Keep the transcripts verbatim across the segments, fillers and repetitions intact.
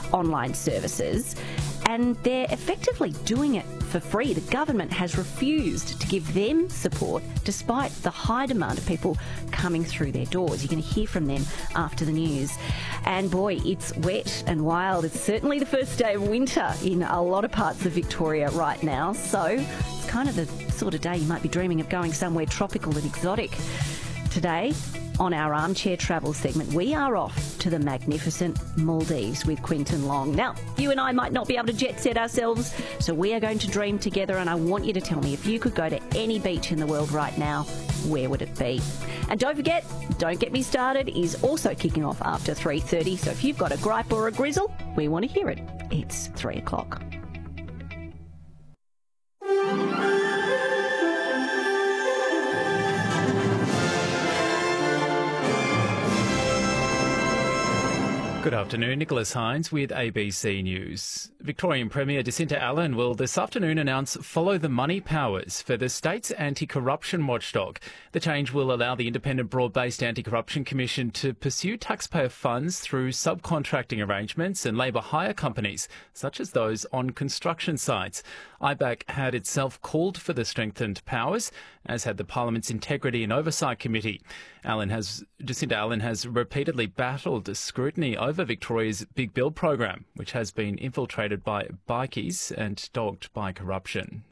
online services, and they're effectively doing it for free. The government has refused to give them support despite the high demand of people coming through their doors. You're going to hear from them after the news. And boy, it's wet and wild. It's certainly the first day of winter in a lot of parts of Victoria right now, so it's kind of the sort of day you might be dreaming of going somewhere tropical and exotic. Today, on our Armchair Travel segment, we are off to the magnificent Maldives with Quinton Long. Now, you and I might not be able to jet set ourselves, so we are going to dream together, and I want you to tell me, if you could go to any beach in the world right now, where would it be? And don't forget, Don't Get Me Started is also kicking off after three thirty, so if you've got a gripe or a grizzle, we want to hear it. It's three o'clock. Good afternoon, Nicholas Hines with A B C News. Victorian Premier Jacinta Allan will this afternoon announce follow the money powers for the state's anti-corruption watchdog. The change will allow the independent broad-based Anti-Corruption Commission to pursue taxpayer funds through subcontracting arrangements and labour hire companies, such as those on construction sites. I B A C had itself called for the strengthened powers, as had the Parliament's Integrity and Oversight Committee. Allan has, Jacinta Allan has repeatedly battled scrutiny over Victoria's Big Bill program, which has been infiltrated by bikies and dogged by corruption.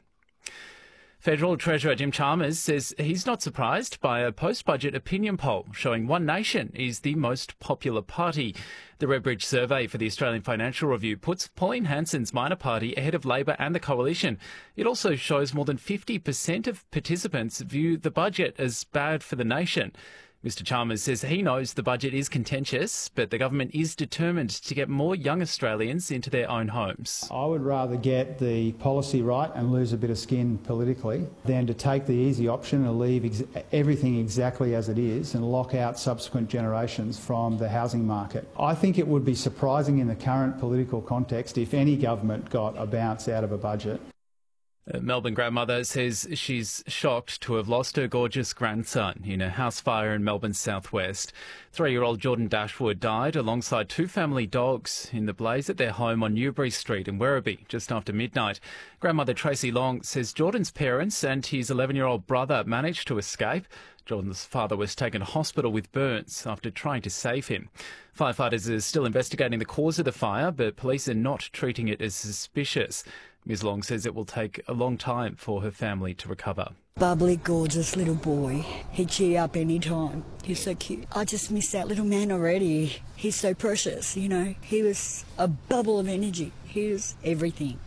Federal Treasurer Jim Chalmers says he's not surprised by a post-budget opinion poll showing One Nation is the most popular party. The Redbridge survey for the Australian Financial Review puts Pauline Hanson's minor party ahead of Labor and the Coalition. It also shows more than fifty percent of participants view the budget as bad for the nation. Mister Chalmers says he knows the budget is contentious, but the government is determined to get more young Australians into their own homes. I would rather get the policy right and lose a bit of skin politically than to take the easy option and leave ex- everything exactly as it is and lock out subsequent generations from the housing market. I think it would be surprising in the current political context if any government got a bounce out of a budget. A Melbourne grandmother says she's shocked to have lost her gorgeous grandson in a house fire in Melbourne's southwest. Three-year-old Jordan Dashwood died alongside two family dogs in the blaze at their home on Newbury Street in Werribee just after midnight. Grandmother Tracy Long says Jordan's parents and his eleven-year-old brother managed to escape. Jordan's father was taken to hospital with burns after trying to save him. Firefighters are still investigating the cause of the fire, but police are not treating it as suspicious. Miz Long says it will take a long time for her family to recover. Bubbly, gorgeous little boy. He'd cheer you up any time. He's so cute. I just miss that little man already. He's so precious, you know. He was a bubble of energy. He was everything.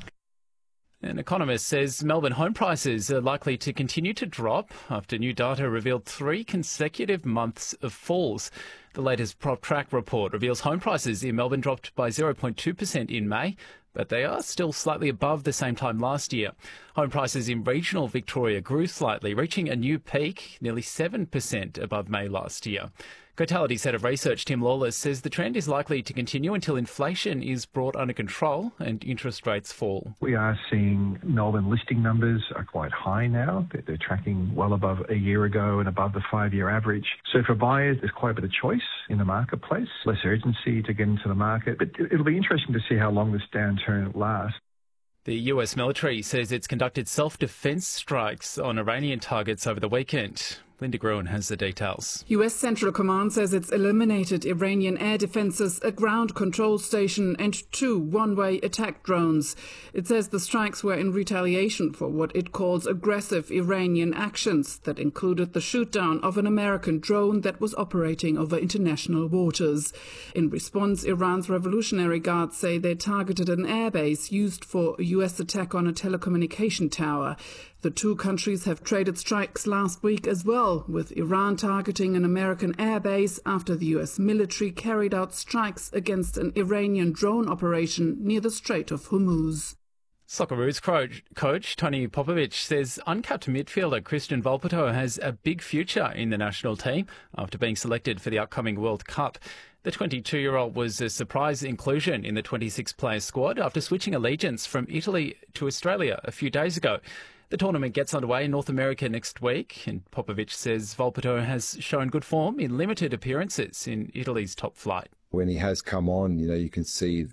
An economist says Melbourne home prices are likely to continue to drop after new data revealed three consecutive months of falls. The latest PropTrack report reveals home prices in Melbourne dropped by zero point two percent in May, but they are still slightly above the same time last year. Home prices in regional Victoria grew slightly, reaching a new peak, nearly seven percent above May last year. Cotality's head of research, Tim Lawless, says the trend is likely to continue until inflation is brought under control and interest rates fall. We are seeing Melbourne listing numbers are quite high now. They're, they're tracking well above a year ago and above the five-year average. So for buyers, there's quite a bit of choice in the marketplace, less urgency to get into the market. But it'll be interesting to see how long this downturn lasts. The U S military says it's conducted self-defense strikes on Iranian targets over the weekend. Linda Gruen has the details. U S Central Command says it's eliminated Iranian air defences, a ground control station and two one-way attack drones. It says the strikes were in retaliation for what it calls aggressive Iranian actions that included the shoot-down of an American drone that was operating over international waters. In response, Iran's Revolutionary Guards say they targeted an airbase used for a U S attack on a telecommunication tower. The two countries have traded strikes last week as well, with Iran targeting an American airbase after the U S military carried out strikes against an Iranian drone operation near the Strait of Hormuz. Socceroos coach, coach Tony Popovic says uncapped midfielder Christian Volpato has a big future in the national team after being selected for the upcoming World Cup. The twenty-two-year-old was a surprise inclusion in the twenty-six player squad after switching allegiance from Italy to Australia a few days ago. The tournament gets underway in North America next week, and Popovic says Volpato has shown good form in limited appearances in Italy's top flight. When he has come on, you know, you can see